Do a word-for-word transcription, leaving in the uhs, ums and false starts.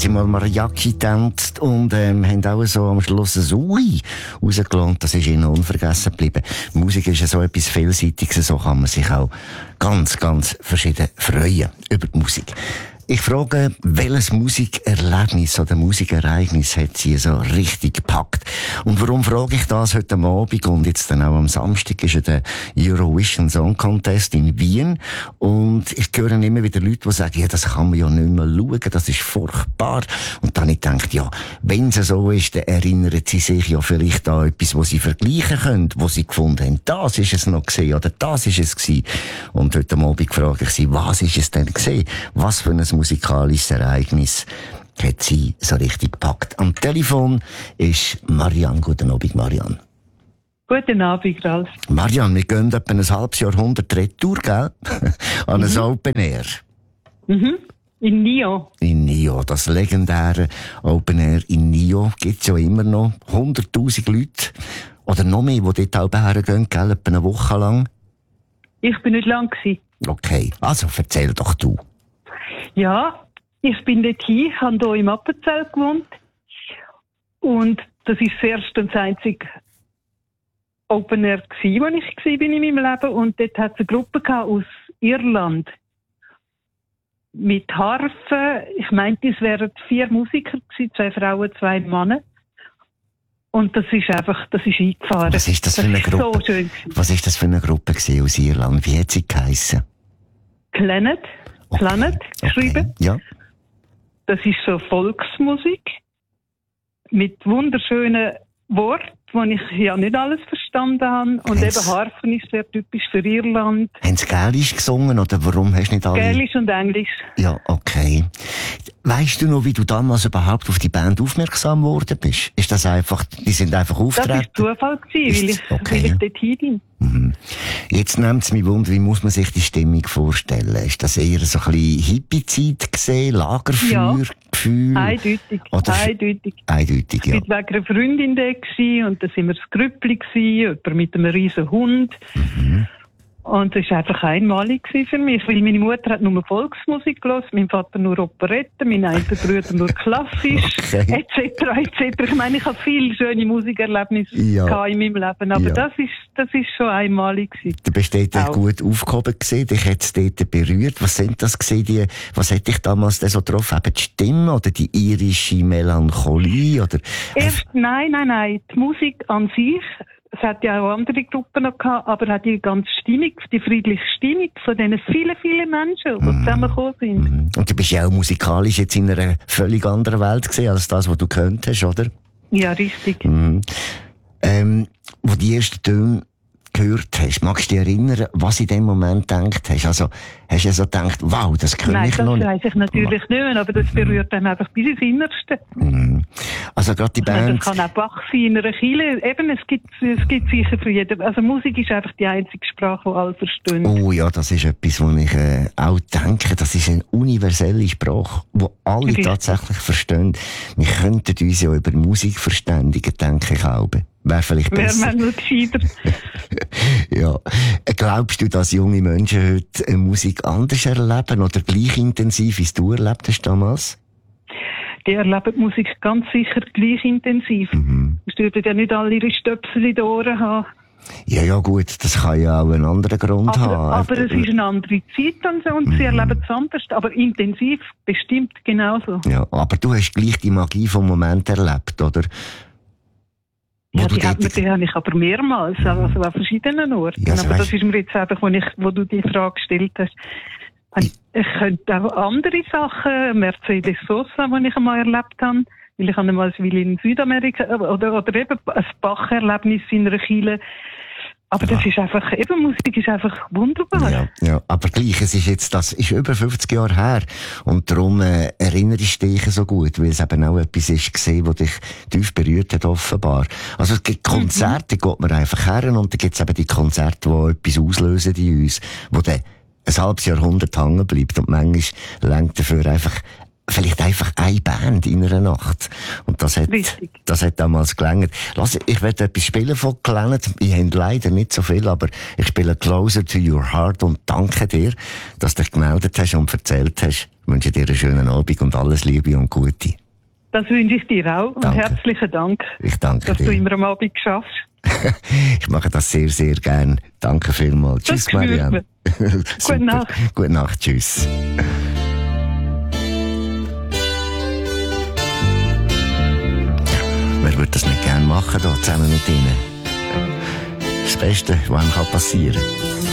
sie mal Mariachi getanzt und ähm, haben auch so am Schluss ein Ui rausgelohnt. Das ist ihnen unvergessen geblieben. Musik ist ja so etwas Vielseitiges, so kann man sich auch ganz, ganz verschieden freuen über die Musik. Ich frage, welches Musikerlebnis oder Musikereignis hat sie so richtig gepackt? Und warum frage ich das heute Abend und jetzt dann auch am Samstag ist ja der Eurovision Song Contest in Wien und ich höre immer wieder Leute, die sagen, ja, das kann man ja nicht mehr schauen, das ist furchtbar. Und dann ich denke, ja, wenn es so ist, dann erinnern sie sich ja vielleicht an etwas, was sie vergleichen können, wo sie gefunden haben, das ist es noch gesehen oder das ist es gewesen. Und heute Abend frage ich sie, was ist es denn gesehen? Was für ein musikalisches Ereignis hat sie so richtig gepackt. Am Telefon ist Marianne. Guten Abend, Marianne. Guten Abend, Ralf. Marianne, wir gehen etwa ein halbes Jahrhundert retour, gell? An mhm. ein Open Air. Mhm. In Nio. In Nio. Das legendäre Open Air in Nio gibt es ja immer noch. hunderttausend Leute. Oder noch mehr, die dort auch hergehen, gell? Etwa eine Woche lang. Ich bin nicht lang gewesen. Okay. Also, erzähl doch du. Ja, ich bin dort hin, habe hier im Appenzell gewohnt. Und das ist das erste und das einzige Open Air gewesen, wo ich war in meinem Leben. Und dort hat es eine Gruppe gehabt aus Irland. Mit Harfe. Ich meinte, es wären vier Musiker gewesen, zwei Frauen, zwei Männer. Und das ist einfach, das ist eingefahren. Was ist das für eine das Gruppe? So schön. Was ist das für eine Gruppe gewesen aus Irland? Wie hat sie geheissen? Planet. Okay. Planet geschrieben. Okay. Ja. Das ist so Volksmusik mit wunderschönen Worten, wo ich ja nicht alles verstanden habe. Und Haben's, eben Harfen ist sehr typisch für Irland. Haben sie Gälisch gesungen oder warum hast du nicht alle? Gälisch und Englisch. Ja, okay. Weißt du noch, wie du damals überhaupt auf die Band aufmerksam geworden bist? Ist das einfach, die sind einfach aufgetreten? Das war Zufall gewesen, weil ich, okay. weil ich dort hin bin. Mhm. Jetzt nimmt es mich wunder, wie muss man sich die Stimmung vorstellen? Ist das eher so ein bisschen Hippie-Zeit gesehen, Lagerfeuer, Ja. Gefühl? Eindeutig, Oder eindeutig. Eindeutig, ja. Ich war wegen einer Freundin da gewesen, und da sind wir das Grüppli gewesen, jemand mit einem riesen Hund. Mhm. Und das war einfach einmalig für mich, weil meine Mutter hat nur Volksmusik gehört, mein Vater nur Operette, mein einer Bruder nur klassisch, Okay. et cetera et cetera. Ich meine, ich habe viele schöne Musikerlebnisse Ja. gehabt in meinem Leben, aber Ja. das ist, das ist schon einmalig gewesen. Du bist dort Auch. gut aufgehoben gesehen, dich hat es dort berührt. Was sind das gewesen, die, was hat dich damals denn so getroffen? Eben die Stimme oder die irische Melancholie oder? Erst, nein, nein, nein, die Musik an sich, es hat ja auch andere Gruppen noch gehabt, aber hat die ganze Stimmung, die friedliche Stimmung von diesen vielen, vielen Menschen, die mm. zusammengekommen sind. Mm. Und du bist ja auch musikalisch jetzt in einer völlig anderen Welt gesehen als das, was du gekannt hast, oder? Ja, richtig. Mm. Ähm, wo die ersten Töne gehört hast, magst du dich erinnern, was du in dem Moment gedacht hast? Also, hast du ja so gedacht, wow, das kann Nein, ich das noch nicht. weiss ich natürlich nicht mehr, aber das berührt einem einfach bis ins Innerste. Mm. Also gerade die Also, Band... das kann auch Bach sein in einer Kirche. Eben, es gibt, es gibt sicher für jeden. Also Musik ist einfach die einzige Sprache, die alle verstehen. Oh ja, das ist etwas, wo ich äh, auch denke, das ist eine universelle Sprache, die alle Richtig. tatsächlich verstehen. Wir könnten uns ja über Musik verständigen, denke ich auch. Wäre vielleicht Wäre besser. man nur gescheiter. Ja. Glaubst du, dass junge Menschen heute äh, Musik anders erleben oder gleich intensiv, wie es du erlebt hast damals? Die erleben die Musik ganz sicher gleich intensiv. Mhm. Es dürfen ja nicht alle ihre Stöpsel in den Ohren haben. Ja, ja, gut, das kann ja auch einen anderen Grund Aber, haben. aber es ist eine andere Zeit und, so, und Mhm. sie erleben es anders. Aber intensiv bestimmt genauso. Ja, aber du hast gleich die Magie vom Moment erlebt, oder? Wo Ja, du die, hat dort- man, die habe ich aber mehrmals, also an verschiedenen Orten. Ja, also aber weißt- das ist mir jetzt einfach, wo, ich, wo du die Frage gestellt hast. Ich, ich könnte auch andere Sachen, Mercedes Sosa, die ich einmal erlebt habe, weil ich habe einmal in Südamerika, oder, oder eben ein Bach-Erlebnis in einer Kirche. Aber das Ja. ist einfach, eben Musik ist einfach wunderbar. Ja, ja, aber gleich, es ist jetzt, das ist über fünfzig Jahre her. Und darum äh, erinnerst du dich so gut, weil es eben auch etwas ist gesehen, was dich tief berührt hat, offenbar. Also es gibt Konzerte, da geht man einfach her, und dann gibt es eben die Konzerte, die etwas auslösen in uns, wo dann ein halbes Jahrhundert hängen bleibt. Und manchmal längt dafür einfach vielleicht einfach eine Band in einer Nacht. Und das hat, Richtig. das hat damals gelangt. Lass, ich werde etwas spielen von Planet. Ich habe leider nicht so viel, aber ich spiele Closer to Your Heart und danke dir, dass du dich gemeldet hast und erzählt hast, wünsche dir einen schönen Abend und alles Liebe und Gute. Das wünsche ich dir auch. Und Danke. herzlichen Dank, Ich danke dass dir. du immer am Abend schaffst. Ich mache das sehr, sehr gern. Danke vielmals. Das Tschüss, Marianne. Gute Nacht. Gute Nacht. Tschüss. Wer würde das nicht gerne machen, hier zusammen mit Ihnen? Das Beste, was einem passieren kann.